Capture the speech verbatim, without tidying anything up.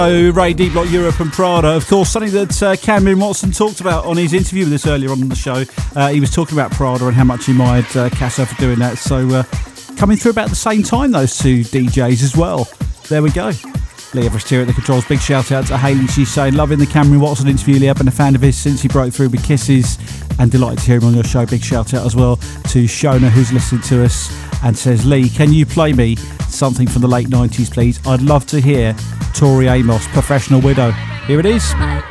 Oh, Ray D Block, Europe and Prada. Of course, something that uh, Cameron Watson talked about on his interview with us earlier on in the show. Uh, he was talking about Prada and how much he admired uh, Casso for doing that. So uh, coming through about the same time, those two D Js as well. There we go. Lee Everest here at the controls. Big shout out to Hayley. She's saying, loving the Cameron Watson interview, Lee. I've been a fan of his since he broke through with Kisses and delighted to hear him on your show. Big shout out as well to Shona, who's listening to us and says, Lee, can you play me something from the late nineties, please? I'd love to hear Tori Amos, Professional Widow. Here it is.